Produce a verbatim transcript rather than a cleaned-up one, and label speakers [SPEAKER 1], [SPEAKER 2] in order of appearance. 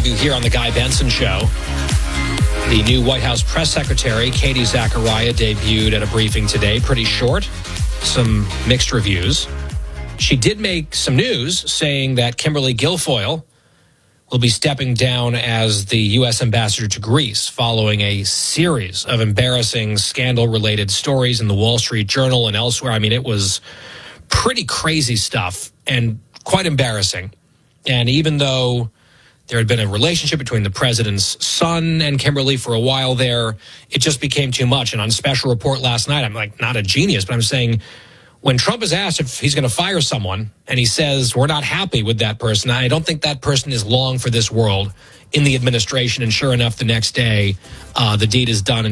[SPEAKER 1] have you here on the Guy Benson Show. The new White House press secretary, Katie Zachariah, debuted at a briefing today. Pretty short, some mixed reviews. She did make some news saying that Kimberly Guilfoyle will be stepping down as the U S ambassador to Greece following a series of embarrassing scandal-related stories in the Wall Street Journal and elsewhere. I mean, it was pretty crazy stuff and quite embarrassing. And even though there had been a relationship between the president's son and Kimberly for a while there, it just became too much. And on Special Report last night, I'm like, not a genius, but I'm saying when Trump is asked if he's going to fire someone and he says, we're not happy with that person, I don't think that person is long for this world in the administration. And sure enough, the next day, uh, the deed is done. And